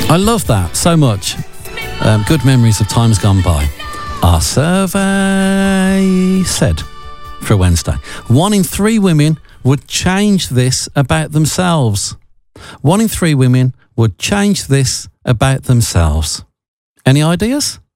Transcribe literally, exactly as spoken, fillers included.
I love that so much. Um, good memories of times gone by. Our survey said for Wednesday, one in three women would change this about themselves. One in three women would change this about themselves. Any ideas?